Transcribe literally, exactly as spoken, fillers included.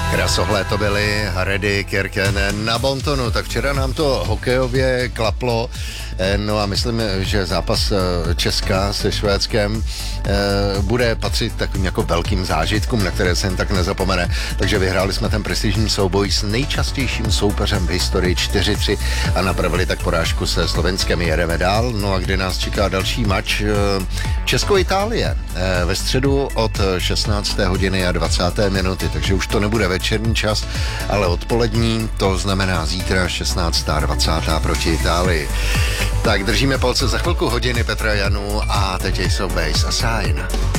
Krasohlé to byly, Haredy, Kirken na bontonu, tak včera nám to hokejově klaplo, no a myslím, že zápas Česka se Švédskem bude patřit takovým jako velkým zážitkům, na které se jen tak nezapomene, takže vyhráli jsme ten prestižní souboj s nejčastějším soupeřem v historii čtyři tři a napravili tak porážku se Slovenskem. Jedeme dál, no a kde nás čeká další mač Česko-Itálie ve středu od šestnácté hodiny a dvacáté minuty, takže už to nebude večerní čas, ale odpolední, to znamená zítra šestnáctá dvacátá proti Itálii. Tak držíme palce za chvilku hodiny Petra Janu a teď jsou Bass a Sign.